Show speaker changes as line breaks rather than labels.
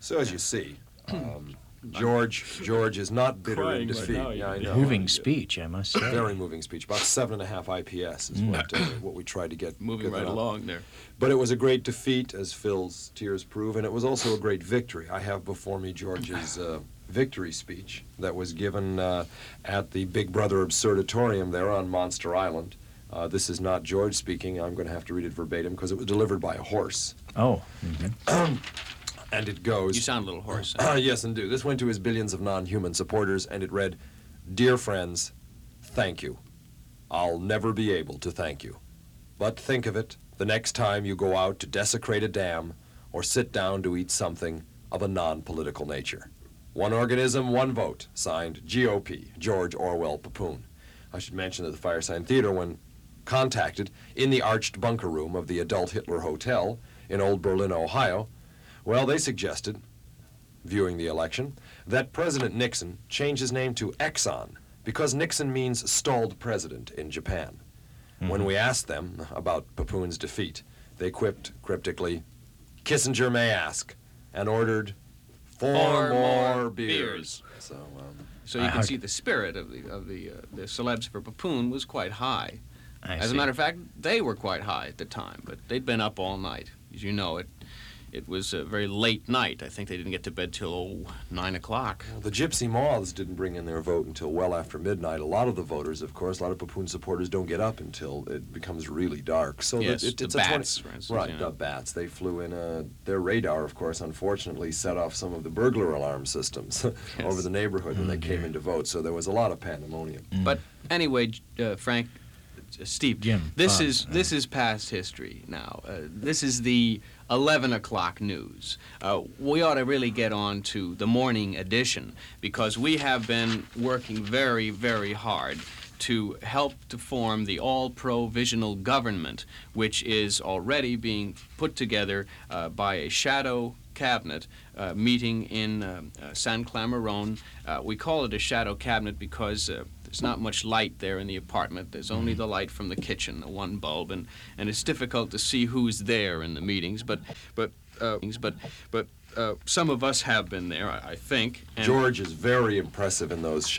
So as you see, George is not bitter in
Crying right
defeat.
now,
Yeah, I know.
Moving speech, I must say.
Very moving speech. About 7.5 IPS is what we tried to get.
Moving
get
right
that up.
along there.
But it was a great defeat, as Phil's tears prove, and it was also a great victory. I have before me George's victory speech that was given at the Big Brother Absurdatorium there on Monster Island. This is not George speaking. I'm going to have to read it verbatim because it was delivered by a horse.
Oh.
And it goes...
You sound a little hoarse.
Yes, indeed. This went to his billions of non-human supporters, and it read, "Dear friends, thank you. I'll never be able to thank you. But think of it, the next time you go out to desecrate a dam or sit down to eat something of a non-political nature. One organism, one vote. Signed, GOP, George Orwell Papoon." I should mention that the Firesign Theater, when contacted in the arched bunker room of the Adult Hitler Hotel in Old Berlin, Ohio, well, they suggested, viewing the election, that President Nixon change his name to Exxon because Nixon means stalled president in Japan. When we asked them about Papoon's defeat, they quipped cryptically, "Kissinger may ask," and ordered four more beers. So
you can see the spirit of the celebs for Papoon was quite high. As a
see.
matter of fact, they were quite high at the time, but they'd been up all night. As you know, it was a very late night. I think they didn't get to bed till 9 o'clock.
Well, the Gypsy Moths didn't bring in their vote until well after midnight. A lot of the voters, of course, a lot of Papoon supporters don't get up until it becomes really dark. So
Yes,
it's
the
a
bats, for instance.
Right,
yeah.
the bats. They flew in their radar, of course, unfortunately set off some of the burglar alarm systems over the neighborhood when they came in to vote. So there was a lot of pandemonium.
But anyway, Frank, Steve,
Jim,
this
Bob,
is past history now. This is the 11 o'clock news. We ought to really get on to the morning edition because we have been working very, very hard to help to form the all-provisional government, which is already being put together by a shadow cabinet meeting in San Clamaron. We call it a shadow cabinet because there's not much light there in the apartment. There's only the light from the kitchen, the one bulb, and it's difficult to see who's there in the meetings. But some of us have been there, I think. And
George is very impressive in those